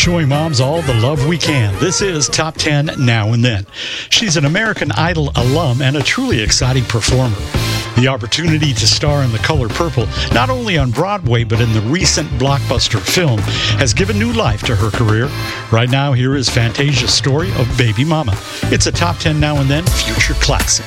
showing moms all the love we can. This is Top 10 Now and Then. She's an American Idol alum and a truly exciting performer. The opportunity to star in The Color Purple, not only on Broadway but in the recent blockbuster film, has given new life to her career. Right now, here is Fantasia's story of Baby Mama. It's a Top 10 Now and Then future classic.